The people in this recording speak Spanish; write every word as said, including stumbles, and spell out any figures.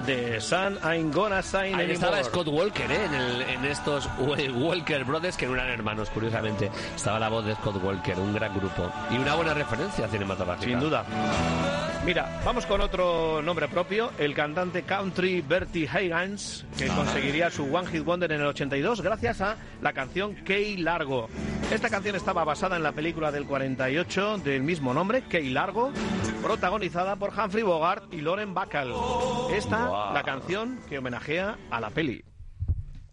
The Sun Ain't Gonna Shine Ahí Anymore. estaba Scott Walker, ¿eh? en, el, en estos Walker Brothers, que no eran hermanos, curiosamente. Estaba la voz de Scott Walker, un gran grupo. Y una buena referencia cinematográfica. Sin duda. Mira, vamos con otro nombre propio, el cantante country Bertie Higgins, que conseguiría su One Hit Wonder en el ochenta y dos gracias a la canción Key Largo. Esta canción estaba basada en la película del cuarenta y ocho del mismo nombre, Key Largo, protagonizada por Humphrey Bogart y Lauren Bacall. Esta, wow. La canción que homenajea a la peli.